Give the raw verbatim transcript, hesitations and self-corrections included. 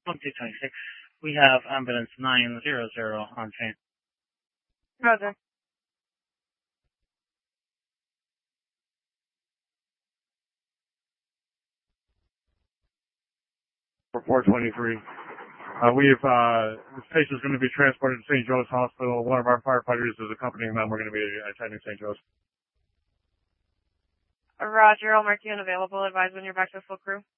one two twenty-six. We have ambulance nine zero zero on scene. Roger. For four twenty-three. Uh, we have, uh, this patient is going to be transported to Saint Joe's Hospital. One of our firefighters is accompanying them. We're going to be attending Saint Joe's. Roger, I'll mark you unavailable. Advise when you're back to full crew.